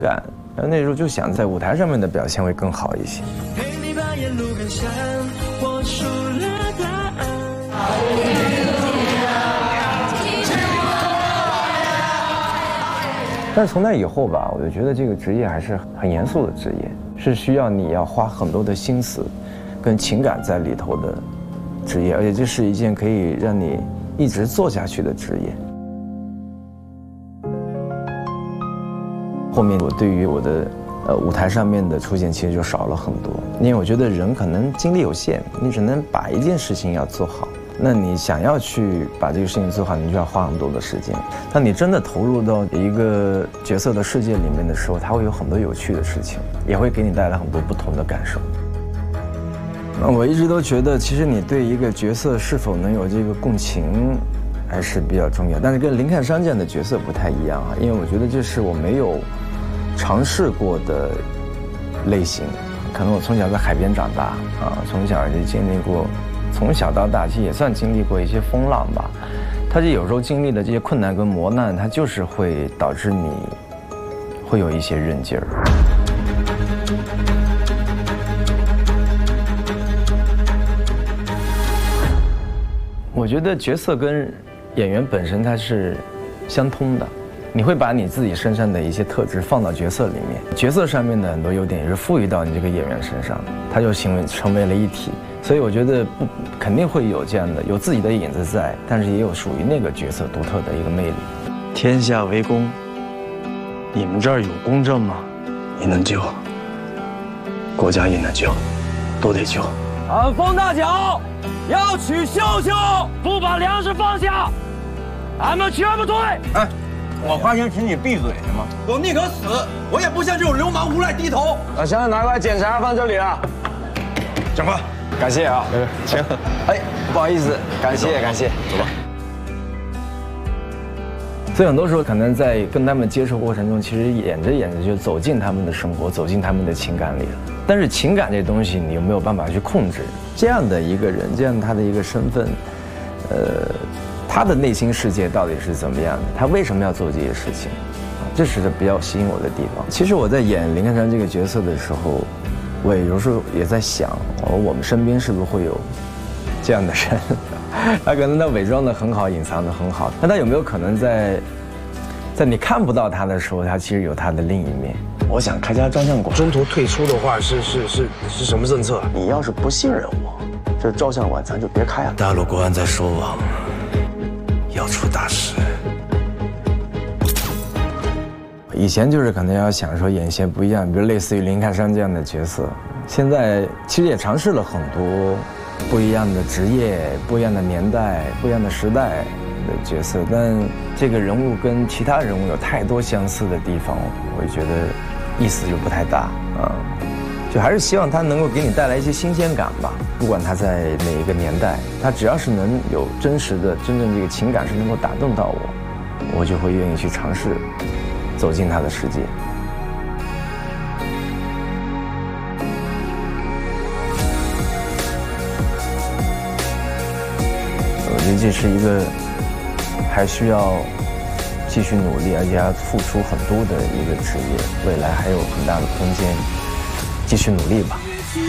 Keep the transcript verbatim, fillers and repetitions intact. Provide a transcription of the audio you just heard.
感，然后那时候就想在舞台上面的表现会更好一些。 陪你把沿路感想活出了答案。 但是从那以后吧，我就觉得这个职业还是很严肃的职业，是需要你要花很多的心思跟情感在里头的职业，而且这是一件可以让你一直做下去的职业。后面我对于我的呃舞台上面的出现其实就少了很多，因为我觉得人可能精力有限，你只能把一件事情要做好。那你想要去把这个事情做好，你就要花很多的时间。当你真的投入到一个角色的世界里面的时候，它会有很多有趣的事情，也会给你带来很多不同的感受。那我一直都觉得，其实你对一个角色是否能有这个共情，还是比较重要。但是跟林汉山这样的角色不太一样啊，因为我觉得这是我没有尝试过的类型。可能我从小在海边长大啊，从小就经历过。从小到大，其实也算经历过一些风浪吧。他这有时候经历的这些困难跟磨难，它就是会导致你会有一些韧劲儿。我觉得角色跟演员本身它是相通的，你会把你自己身上的一些特质放到角色里面，角色上面的很多优点也是赋予到你这个演员身上，它就成为成为了一体。所以我觉得不肯定会有这样的，有自己的影子在，但是也有属于那个角色独特的一个魅力。 天下为公，你们这儿有公正吗？你能救，国家也能救，都得救。 俺封大脚要娶秀秀，不把粮食放下，俺们绝不退。 哎，我花钱请你闭嘴行吗？我宁可死，我也不向这种流氓无赖低头。 把箱子拿过来，检查放这里啊。 长官。 感谢啊， 行。 哎，不好意思，感谢感谢， 走吧。 所以很多时候可能在跟他们接触过程中，其实演着演着就走进他们的生活，走进他们的情感里了。但是情感这东西，你有没有办法去控制？这样的一个人，这样他的一个身份，呃，他的内心世界到底是怎么样的？他为什么要做这些事情？这是比较吸引我的地方。其实我在演林汉山这个角色的时候，我也有时候也在想，哦，我们身边是不是会有这样的人？他可能他伪装得很好，隐藏得很好，但他有没有可能在在你看不到他的时候，他其实有他的另一面？我想开家照相馆， 中途退出的话是是是是什么政策？ 你要是不信任我，这照相馆咱就别开了。 大陆国安在收网，要出大事。 以前就是可能要想说演一些不一样，比如类似于林汉山这样的角色。现在其实也尝试了很多不一样的职业、不一样的年代、不一样的时代的角色，但这个人物跟其他人物有太多相似的地方，我就觉得意思就不太大啊。就还是希望他能够给你带来一些新鲜感吧，不管他在哪一个年代，他只要是能有真实的、真正这个情感是能够打动到我，我就会愿意去尝试走进他的世界。我觉得这是一个还需要继续努力，而且要付出很多的一个职业，未来还有很大的空间，继续努力吧。